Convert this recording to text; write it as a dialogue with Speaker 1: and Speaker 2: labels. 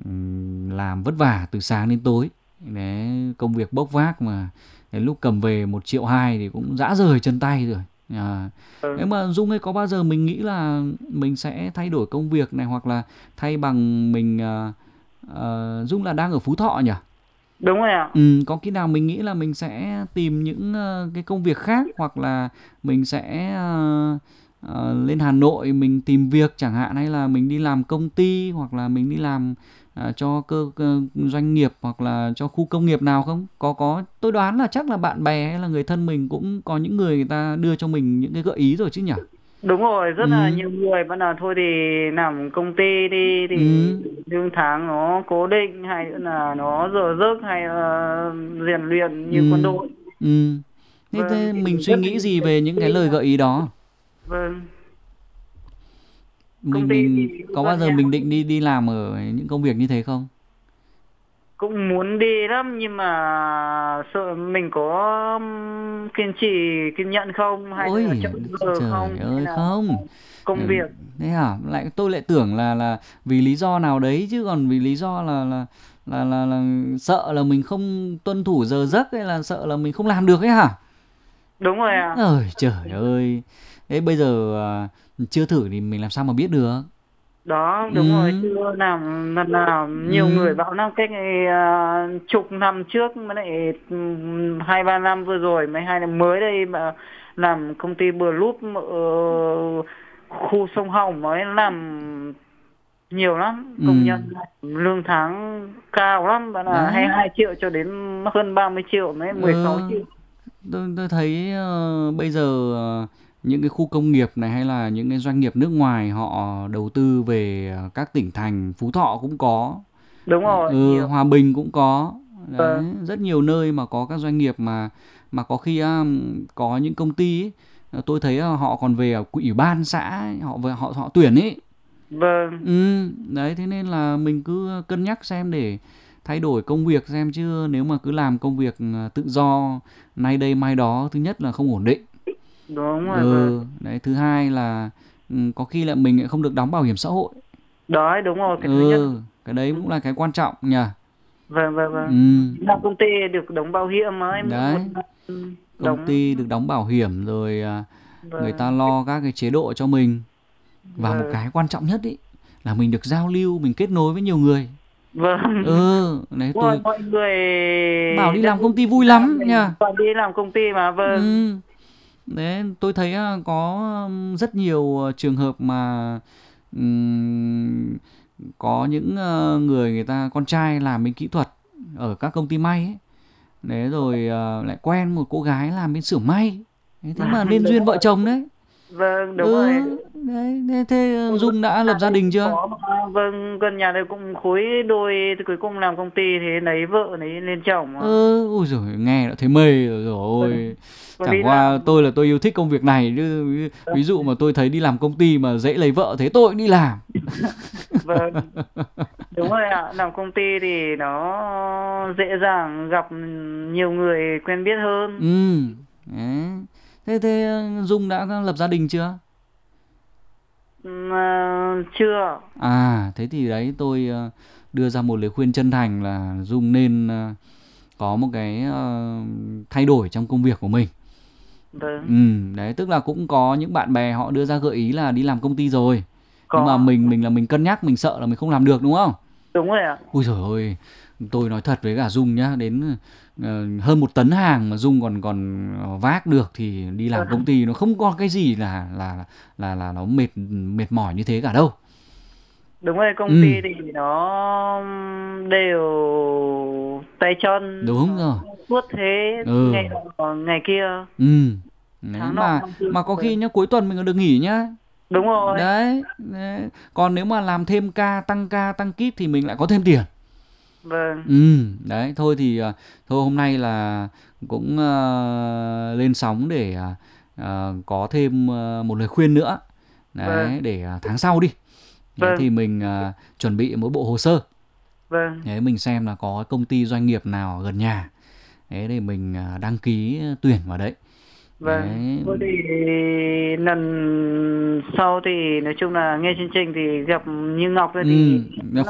Speaker 1: làm vất vả từ sáng đến tối. Đấy, công việc bốc vác mà đến lúc cầm về 1,2 triệu thì cũng rã rời chân tay rồi. Nếu
Speaker 2: Vâng.
Speaker 1: mà Dung ấy có bao giờ mình nghĩ là mình sẽ thay đổi công việc này, hoặc là thay bằng mình Dung là đang ở Phú Thọ nhỉ?
Speaker 2: Đúng rồi ạ.
Speaker 1: Có khi nào mình nghĩ là mình sẽ tìm những cái công việc khác, hoặc là mình sẽ lên Hà Nội mình tìm việc chẳng hạn, hay là mình đi làm công ty, hoặc là mình đi làm cho doanh nghiệp, hoặc là cho khu công nghiệp nào không? Tôi đoán là chắc là bạn bè hay là người thân mình cũng có những người ta đưa cho mình những cái gợi ý rồi chứ nhỉ?
Speaker 2: Đúng rồi, rất là
Speaker 1: Ừ,
Speaker 2: nhiều người vẫn là thôi thì làm công ty đi thì
Speaker 1: ừ,
Speaker 2: lương tháng nó cố định, hay nữa là nó giờ giấc, hay là rèn luyện như quân
Speaker 1: ừ,
Speaker 2: đội.
Speaker 1: ừ.
Speaker 2: Vâng,
Speaker 1: Thế
Speaker 2: thì
Speaker 1: mình suy
Speaker 2: rất là
Speaker 1: nghĩ
Speaker 2: nhiều
Speaker 1: gì
Speaker 2: người
Speaker 1: về
Speaker 2: công
Speaker 1: những
Speaker 2: ty
Speaker 1: cái lời
Speaker 2: mà.
Speaker 1: gợi ý đó?
Speaker 2: Vâng, công
Speaker 1: mình
Speaker 2: ty
Speaker 1: mình
Speaker 2: thì
Speaker 1: có bao
Speaker 2: gần
Speaker 1: giờ
Speaker 2: nhà
Speaker 1: mình định đi làm ở những công việc như thế không?
Speaker 2: cũng muốn đi lắm, nhưng mà sợ mình có kiên trì, kiên nhẫn không, hay là
Speaker 1: Ôi
Speaker 2: chậm giờ
Speaker 1: trời
Speaker 2: không, hay
Speaker 1: ơi,
Speaker 2: là
Speaker 1: không.
Speaker 2: công
Speaker 1: Ừ,
Speaker 2: việc.
Speaker 1: thế hả? Tôi lại tưởng là vì lý do nào đấy, chứ còn vì lý do là sợ là mình không tuân thủ giờ giấc, hay là sợ là mình không làm được ấy hả?
Speaker 2: Đúng rồi ạ.
Speaker 1: Ơi trời ơi. Thế bây giờ chưa thử thì mình làm sao mà biết được?
Speaker 2: Đó, đúng rồi,
Speaker 1: Ừ,
Speaker 2: chưa làm lần nào. Nhiều người
Speaker 1: ừ,
Speaker 2: bảo năm cách này chục năm trước, mới lại 2-3 năm vừa rồi mới, hay là mới đây mà làm công ty Blue ở khu sông Hồng mới làm nhiều lắm công
Speaker 1: ừ.
Speaker 2: nhân, lương tháng cao lắm, bạn là
Speaker 1: Đấy.
Speaker 2: 22 triệu cho đến hơn 30 triệu, mới 16
Speaker 1: Ừ,
Speaker 2: triệu
Speaker 1: tôi thấy bây giờ những cái khu công nghiệp này, hay là những cái doanh nghiệp nước ngoài họ đầu tư về các tỉnh thành, Phú Thọ cũng có,
Speaker 2: Đúng rồi, nhiều.
Speaker 1: Hòa Bình cũng có.
Speaker 2: Vâng,
Speaker 1: Đấy, rất nhiều nơi mà có các doanh nghiệp mà có khi có những công ty ấy, tôi thấy họ còn về ở ủy ban xã ấy, họ tuyển ấy.
Speaker 2: vâng.
Speaker 1: Đấy, thế nên là mình cứ cân nhắc xem để thay đổi công việc xem, chứ nếu mà cứ làm công việc tự do nay đây mai đó, thứ nhất là không ổn định.
Speaker 2: Đúng rồi. Vâng,
Speaker 1: Đấy, thứ hai là có khi là mình lại không được đóng bảo hiểm xã hội.
Speaker 2: đó, đúng rồi, cái thứ nhất.
Speaker 1: Cái đấy cũng là cái quan trọng nhỉ.
Speaker 2: Vâng, vâng, vâng.
Speaker 1: Ừm,
Speaker 2: Làm công ty được đóng bảo hiểm mà em một
Speaker 1: đấy,
Speaker 2: năm
Speaker 1: công
Speaker 2: đóng.
Speaker 1: ty được đóng bảo hiểm rồi, người ta
Speaker 2: Vâng,
Speaker 1: lo các cái chế độ cho mình, và một
Speaker 2: vâng,
Speaker 1: cái quan trọng nhất ý là mình được giao lưu, mình kết nối với nhiều người.
Speaker 2: vâng.
Speaker 1: Đấy,
Speaker 2: Đúng rồi,
Speaker 1: tôi
Speaker 2: mọi người
Speaker 1: bảo đi
Speaker 2: đất
Speaker 1: làm
Speaker 2: nước
Speaker 1: công ty
Speaker 2: Việt
Speaker 1: vui
Speaker 2: Nam
Speaker 1: lắm
Speaker 2: mình
Speaker 1: nha.
Speaker 2: toàn đi làm công ty mà. Vâng,
Speaker 1: Ừ, đấy, tôi thấy có rất nhiều trường hợp mà ừm, có những người người ta con trai làm bên kỹ thuật ở các công ty may ấy. Đấy, rồi lại quen một cô gái làm bên xưởng may. Thế mà
Speaker 2: vâng.
Speaker 1: nên
Speaker 2: Đúng
Speaker 1: duyên vợ
Speaker 2: rồi.
Speaker 1: chồng đấy.
Speaker 2: Vâng, đúng rồi.
Speaker 1: Đấy, thế
Speaker 2: Gần
Speaker 1: Dung đã
Speaker 2: nhà
Speaker 1: lập gia
Speaker 2: đây
Speaker 1: đình
Speaker 2: cũng
Speaker 1: chưa?
Speaker 2: có mà. Vâng, gần nhà đây cũng khối đôi, thì cuối cùng làm công ty thì lấy vợ lấy lên chồng mà.
Speaker 1: Ôi giời, nghe đã thấy mê rồi
Speaker 2: Vâng,
Speaker 1: rồi.
Speaker 2: còn đi
Speaker 1: Chẳng
Speaker 2: làm.
Speaker 1: qua tôi là tôi yêu thích công việc này chứ, ví dụ mà tôi thấy đi làm công ty mà dễ lấy vợ thế tôi cũng đi làm.
Speaker 2: Vâng, đúng rồi ạ. Làm công ty thì nó dễ dàng gặp nhiều người quen biết hơn.
Speaker 1: Đấy. Thế Dung đã lập gia đình chưa?
Speaker 2: Chưa.
Speaker 1: Thế thì đấy, tôi đưa ra một lời khuyên chân thành là Dung nên có một cái thay đổi trong công việc của mình.
Speaker 2: Vâng,
Speaker 1: Đấy, tức là cũng có những bạn bè họ đưa ra gợi ý là đi làm công ty rồi. Nhưng mà
Speaker 2: có.
Speaker 1: mình là mình cân nhắc, mình sợ là mình không làm được, đúng không?
Speaker 2: Đúng rồi ạ.
Speaker 1: Ui giời ơi, tôi nói thật với cả Dung nhá, đến hơn 1 tấn hàng mà Dung còn còn vác được thì đi làm công ty nó không có cái gì là nó mệt mệt mỏi như thế cả đâu.
Speaker 2: Đúng rồi, công ty
Speaker 1: Ừ,
Speaker 2: thì nó đều tay chân,
Speaker 1: đúng
Speaker 2: nó
Speaker 1: rồi.
Speaker 2: suốt thế,
Speaker 1: Ừ,
Speaker 2: ngày nọ ngày kia,
Speaker 1: ừ. Đấy,
Speaker 2: tháng nọ
Speaker 1: mà
Speaker 2: năm kia.
Speaker 1: có khi nhá, cuối tuần mình còn được nghỉ nhá.
Speaker 2: Đúng rồi.
Speaker 1: Đấy. Còn nếu mà làm thêm ca tăng kíp thì mình lại có thêm tiền.
Speaker 2: Vâng,
Speaker 1: Đấy, thôi thì thôi hôm nay là cũng lên sóng để có thêm một lời khuyên nữa.
Speaker 2: vâng,
Speaker 1: Đấy, để tháng sau đi. Đấy
Speaker 2: vâng,
Speaker 1: thì mình chuẩn bị một bộ hồ sơ.
Speaker 2: vâng.
Speaker 1: Đấy, mình xem là có công ty doanh nghiệp nào gần nhà. Đấy, để mình đăng ký tuyển vào đấy.
Speaker 2: Vâng,
Speaker 1: Đấy.
Speaker 2: thôi thì lần sau thì nói chung là nghe chương trình thì gặp như Ngọc rồi thì
Speaker 1: Ừm,